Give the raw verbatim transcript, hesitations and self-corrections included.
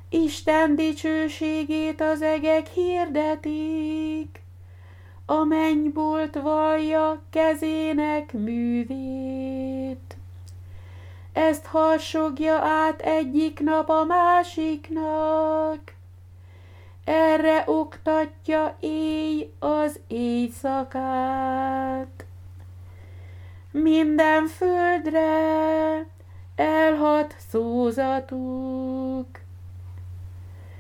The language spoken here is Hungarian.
Isten dicsőségét az egek hirdetik, a mennybolt vallja kezének művét. Ezt harsogja át egyik nap a másiknak, erre oktatja éj az éjszakát. Minden földre elhat szózatuk,